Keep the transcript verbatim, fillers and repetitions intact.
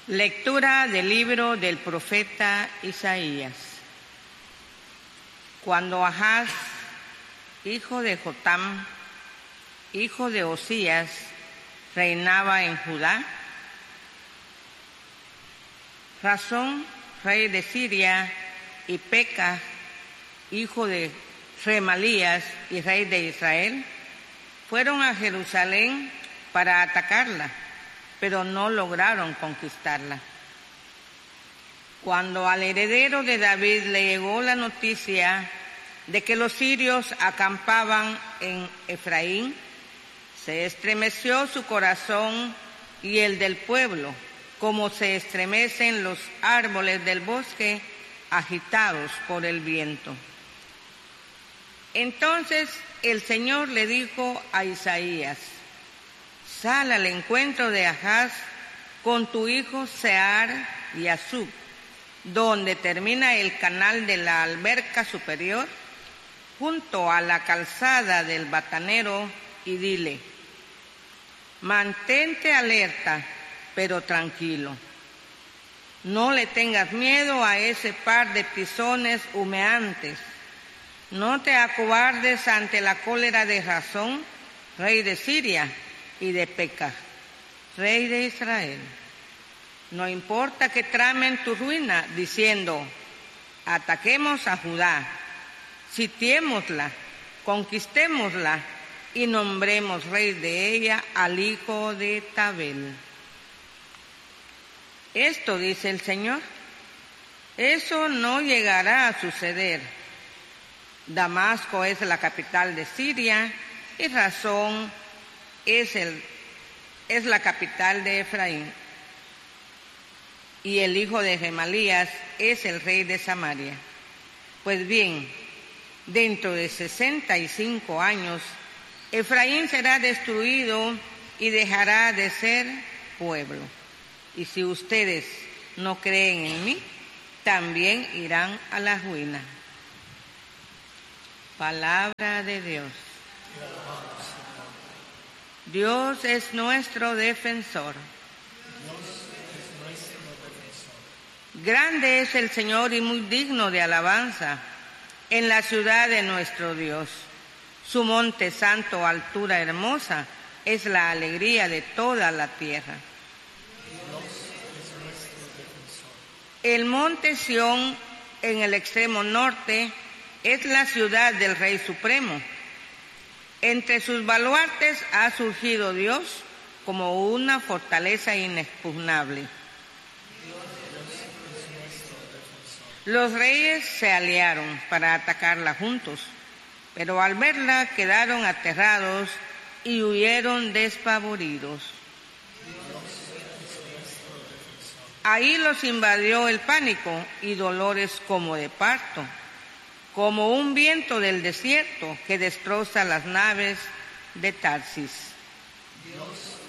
Lectura del libro del profeta Isaías. Cuando Ahaz, hijo de Jotam, hijo de Osías, reinaba en Judá, Rasón, rey de Siria, y Pekah, hijo de Remalías y rey de Israel, fueron a Jerusalén para atacarla, pero no lograron conquistarla. Cuando al heredero de David le llegó la noticia de que los sirios acampaban en Efraín, se estremeció su corazón y el del pueblo, como se estremecen los árboles del bosque agitados por el viento. Entonces el Señor le dijo a Isaías: sal al encuentro de Ahaz con tu hijo Sear y Azub, donde termina el canal de la alberca superior, junto a la calzada del batanero, y dile: mantente alerta, pero tranquilo. No le tengas miedo a ese par de tizones humeantes. No te acobardes ante la cólera de Rasón, rey de Siria, y de Pekah, rey de Israel. No importa que tramen tu ruina, diciendo: ataquemos a Judá, sitiémosla, conquistémosla y nombremos rey de ella al hijo de Tabel. Esto dice el Señor: eso no llegará a suceder. Damasco es la capital de Siria y Rasón es, el, es la capital de Efraín. Y el hijo de Remalías es el rey de Samaria. Pues bien, dentro de sesenta y cinco años, Efraín será destruido y dejará de ser pueblo. Y si ustedes no creen en mí, también irán a la ruina. Palabra de Dios. Dios es nuestro defensor. Grande es el Señor y muy digno de alabanza en la ciudad de nuestro Dios. Su monte santo, altura hermosa, es la alegría de toda la tierra. El monte Sión, en el extremo norte, es la ciudad del Rey Supremo. Entre sus baluartes ha surgido Dios como una fortaleza inexpugnable. Los reyes se aliaron para atacarla juntos, pero al verla quedaron aterrados y huyeron despavoridos. Ahí los invadió el pánico y dolores como de parto, como un viento del desierto que destroza las naves de Tarsis. Dios